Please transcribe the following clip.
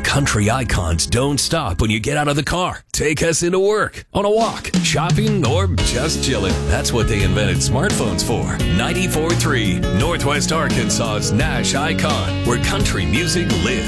country icons don't stop when you get out of the car. Take us into work, on a walk, shopping, or just chilling. That's what they invented smartphones for. 94.3 Northwest Arkansas's Nash Icon, where country music lives.